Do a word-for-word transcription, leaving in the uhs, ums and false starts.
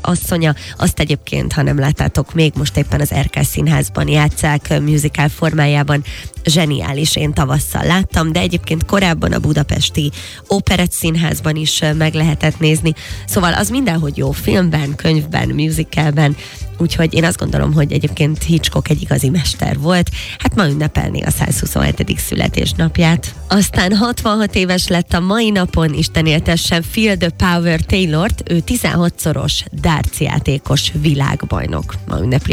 asszonya. Azt egyébként, ha nem láttátok még, most éppen az Erkel Színházban játsszák musical formájában. Zseniális, én tavasszal láttam, de egyébként korábban a Budapesti Operett Színházban is meg lehetett nézni. Szóval az mindenhogy jó, filmben, könyvben, musicalben, úgyhogy én azt gondolom, hogy egyébként Hitchcock egy igazi mester volt. Hát ma ünnepelné a százhuszonhetedik születésnapját. Aztán hatvanhat éves lett a mai napon, Isten éltessen, Phil the Power Taylort, ő tizenhatszoros darts játékos világbajnok. Ma ünnepli